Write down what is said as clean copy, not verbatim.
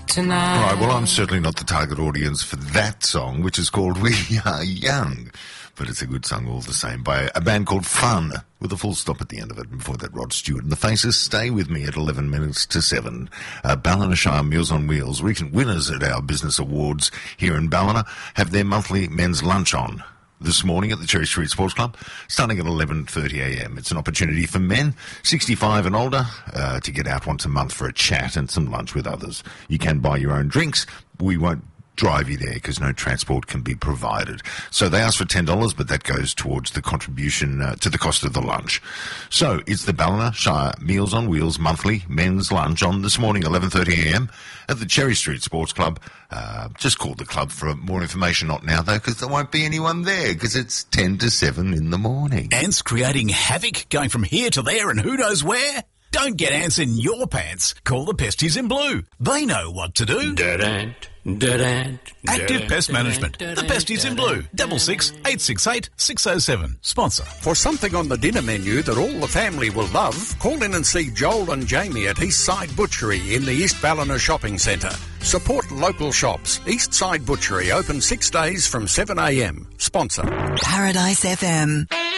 tonight. All right, well, I'm certainly not the target audience for that song, which is called We Are Young. But it's a good song all the same, by a band called Fun, with a full stop at the end of it. Before that, Rod Stewart and the Faces. Stay with me at 11 minutes to 7. Ballina Shire Meals on Wheels. Recent winners at our business awards here in Ballina have their monthly men's lunch on this morning at the Cherry Street Sports Club, starting at 11:30am. It's an opportunity for men 65 and older to get out once a month for a chat and some lunch with others. You can buy your own drinks. We won't drive you there because no transport can be provided. So they ask for $10, but that goes towards the contribution to the cost of the lunch. So it's the Ballina Shire Meals on Wheels monthly men's lunch on this morning, 11:30am at the Cherry Street Sports Club. Just call the club for more information. Not now, though, because there won't be anyone there because it's 10 to 7 in the morning. Ants creating havoc, going from here to there and who knows where? Don't get ants in your pants. Call the Pesties in Blue. They know what to do. Active Pest Management. The Pesties in Blue. 66 868 607. Sponsor. For something on the dinner menu that all the family will love, call in and see Joel and Jamie at Eastside Butchery in the East Ballina Shopping Centre. Support local shops. Eastside Butchery open 6 days from 7am. Sponsor. Paradise FM.